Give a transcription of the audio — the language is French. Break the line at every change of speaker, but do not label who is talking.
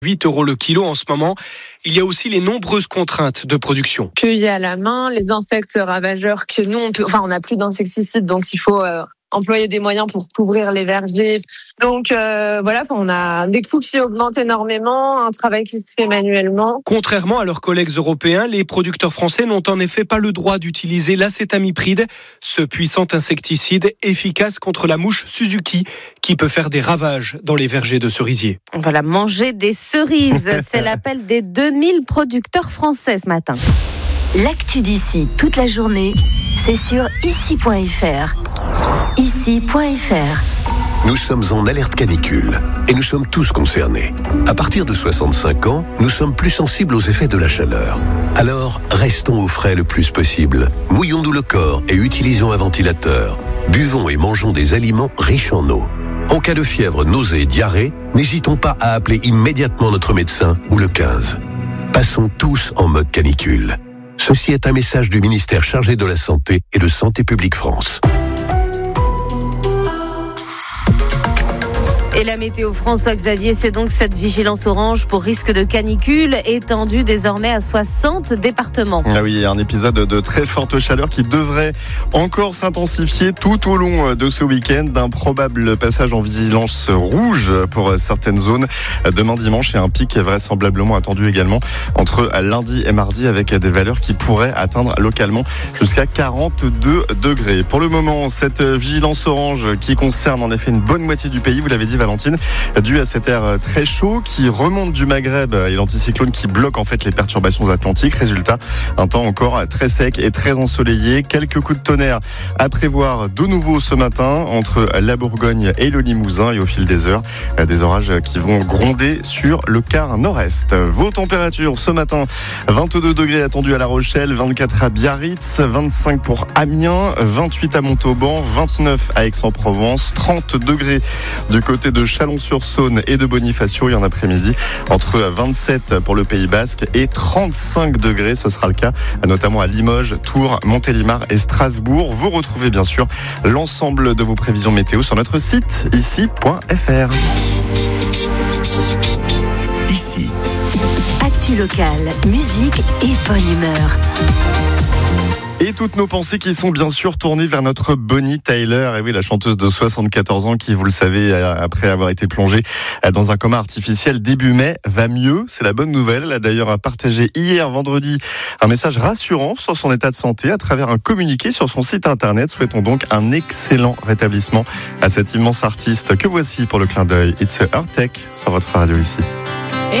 8 € le kilo en ce moment. Il y a aussi les nombreuses contraintes de production.
Cueillis à la main, les insectes ravageurs que nous, on n'a plus d'insecticides, donc il faut employer des moyens pour couvrir les vergers. Donc on a des coûts qui augmentent énormément, un travail qui se fait manuellement.
Contrairement à leurs collègues européens, les producteurs français n'ont en effet pas le droit d'utiliser l'acétamipride, ce puissant insecticide efficace contre la mouche Suzuki qui peut faire des ravages dans les vergers de cerisiers.
Voilà, manger des cerises, c'est l'appel des 2000 producteurs français ce matin.
L'actu d'ici toute la journée, c'est sur ici.fr. Ici.fr.
Nous sommes en alerte canicule et nous sommes tous concernés. À partir de 65 ans, nous sommes plus sensibles aux effets de la chaleur. Alors, restons au frais le plus possible. Mouillons-nous le corps et utilisons un ventilateur. Buvons et mangeons des aliments riches en eau. En cas de fièvre, nausées et diarrhée, n'hésitons pas à appeler immédiatement notre médecin ou le 15. Passons tous en mode canicule. Ceci est un message du ministère chargé de la Santé et de Santé publique France.
Et la météo François Xavier, c'est donc cette vigilance orange pour risque de canicule étendue désormais à 60 départements.
Ah oui, un épisode de très forte chaleur qui devrait encore s'intensifier tout au long de ce week-end. D'un probable passage en vigilance rouge pour certaines zones demain dimanche et un pic vraisemblablement attendu également entre lundi et mardi avec des valeurs qui pourraient atteindre localement jusqu'à 42 degrés. Pour le moment, cette vigilance orange qui concerne en effet une bonne moitié du pays, vous l'avez dit Valentine, dû à cet air très chaud qui remonte du Maghreb et l'anticyclone qui bloque en fait les perturbations atlantiques. Résultat, un temps encore très sec et très ensoleillé. Quelques coups de tonnerre à prévoir de nouveau ce matin entre la Bourgogne et le Limousin et au fil des heures, des orages qui vont gronder sur le quart nord-est. Vos températures ce matin, 22 degrés attendus à La Rochelle, 24 à Biarritz, 25 pour Amiens, 28 à Montauban, 29 à Aix-en-Provence, 30 degrés du côté de Chalon-sur-Saône et de Bonifacio et en après-midi entre 27 pour le Pays Basque et 35 degrés. Ce sera le cas notamment à Limoges, Tours, Montélimar et Strasbourg. Vous retrouvez bien sûr l'ensemble de vos prévisions météo sur notre site ici.fr.
Ici.
Actu locale, musique et bonne humeur.
Et toutes nos pensées qui sont bien sûr tournées vers notre Bonnie Tyler. Et oui, la chanteuse de 74 ans qui, vous le savez, après avoir été plongée dans un coma artificiel début mai, va mieux. C'est la bonne nouvelle. Elle a d'ailleurs partagé hier, vendredi, un message rassurant sur son état de santé à travers un communiqué sur son site internet. Souhaitons donc un excellent rétablissement à cet immense artiste que voici pour le clin d'œil. It's a Heart Tech sur votre radio ici.